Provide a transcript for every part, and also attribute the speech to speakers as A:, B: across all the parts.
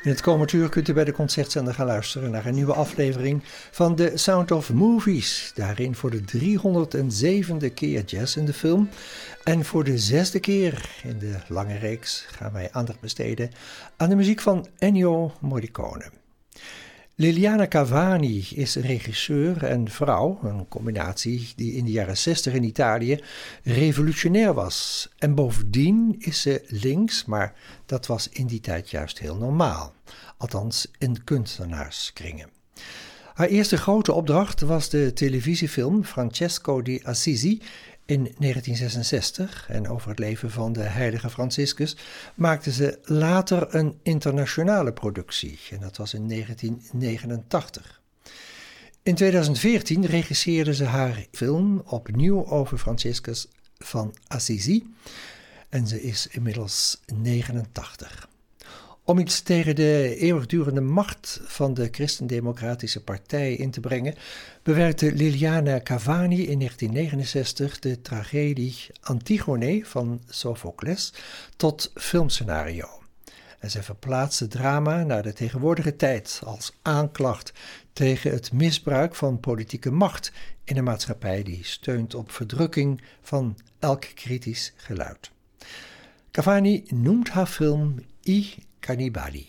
A: In het komend uur kunt u bij de Concertzender gaan luisteren naar een nieuwe aflevering van The Sound of Movies. Daarin voor de 307e keer jazz in de film. En voor de 6e keer in de lange reeks gaan wij aandacht besteden aan de muziek van Ennio Morricone. Liliana Cavani is regisseur en vrouw, een combinatie die in de jaren 60 in Italië revolutionair was. En bovendien is ze links, maar dat was in die tijd juist heel normaal. Althans in kunstenaarskringen. Haar eerste grote opdracht was de televisiefilm Francesco di Assisi in 1966 en over het leven van de heilige Franciscus maakte ze later een internationale productie en dat was in 1989. In 2014 regisseerde ze haar film opnieuw over Franciscus van Assisi en ze is inmiddels 89. Om iets tegen de eeuwigdurende macht van de Christendemocratische Partij in te brengen, bewerkte Liliana Cavani in 1969 de tragedie Antigone van Sophocles tot filmscenario. En zij verplaatste het drama naar de tegenwoordige tijd als aanklacht tegen het misbruik van politieke macht in een maatschappij die steunt op verdrukking van elk kritisch geluid. Cavani noemt haar film I Cannibali.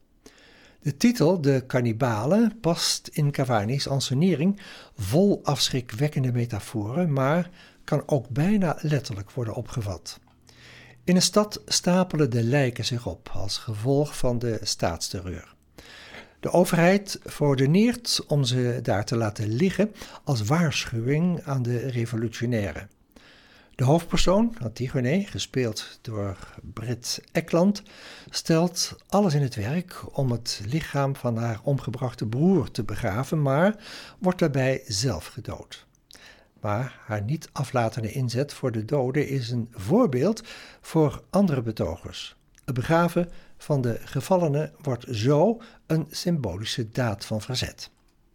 A: De titel, De Kannibalen, past in Cavani's ansenering vol afschrikwekkende metaforen, maar kan ook bijna letterlijk worden opgevat. In een stad stapelen de lijken zich op als gevolg van de staatsterreur. De overheid verordeneert om ze daar te laten liggen als waarschuwing aan de revolutionairen. De hoofdpersoon, Antigone, gespeeld door Britt Ekland, stelt alles in het werk om het lichaam van haar omgebrachte broer te begraven, maar wordt daarbij zelf gedood. Maar haar niet aflatende inzet voor de doden is een voorbeeld voor andere betogers. Het begraven van de gevallenen wordt zo een symbolische daad van verzet.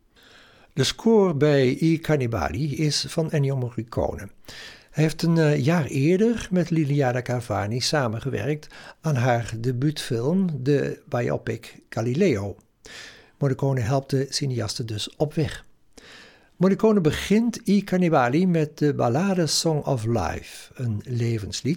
A: De score bij I Cannibali is van Ennio Morricone. Hij heeft een jaar eerder met Liliana Cavani samengewerkt aan haar debuutfilm, de biopic Galileo. Morricone helpt de cineaste dus op weg. Morricone begint I Cannibali met de ballade Song of Life, een levenslied,